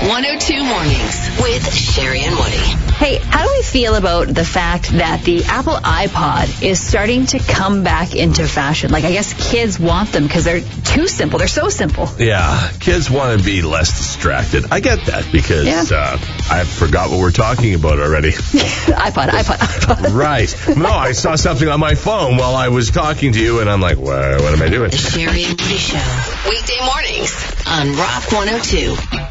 102 Mornings with Sherry and Woody. Hey, how do we feel about the fact that the Apple iPod is starting to come back into fashion? Like, I guess kids want them because they're too simple. They're so simple. Yeah, kids want to be less distracted. I get that because I forgot what we're talking about already. iPod. Right. No, I saw something on my phone while I was talking to you, and I'm like, what am I doing? The Sherry and Woody Show. Weekday mornings on Rock 102.